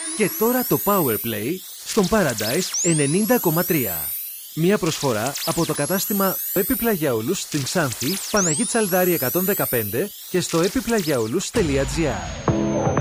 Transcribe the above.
Και τώρα το Powerplay στον Paradise 90,3. Μία προσφορά από το κατάστημα Επιπλαγιαούλους στην Ξάνθη, Παναγή Τσαλδάρη 115 και στο επιπλαγιαούλους.gr.